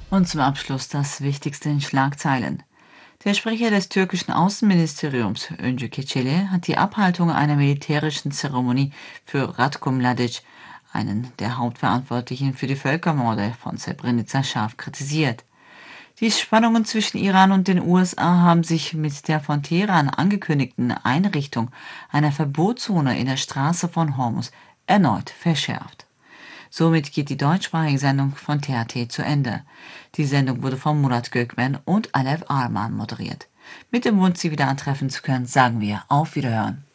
Und zum Abschluss das Wichtigste in Schlagzeilen. Der Sprecher des türkischen Außenministeriums, Öncü Keçeli, hat die Abhaltung einer militärischen Zeremonie für Ratko Mladic, einen der Hauptverantwortlichen für die Völkermorde von Srebrenica, scharf kritisiert. Die Spannungen zwischen Iran und den USA haben sich mit der von Teheran angekündigten Einrichtung einer Verbotszone in der Straße von Hormuz erneut verschärft. Somit geht die deutschsprachige Sendung von THT zu Ende. Die Sendung wurde von Murat Gökmen und Alev Arman moderiert. Mit dem Wunsch, Sie wieder antreffen zu können, sagen wir auf Wiederhören.